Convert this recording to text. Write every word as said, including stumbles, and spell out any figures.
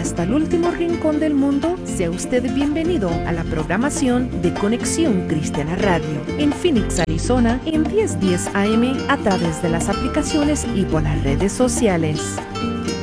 hasta el último rincón del mundo, sea usted bienvenido a la programación de Conexión Cristiana Radio en Phoenix, Arizona, en diez diez A M a través de las aplicaciones y por las redes sociales.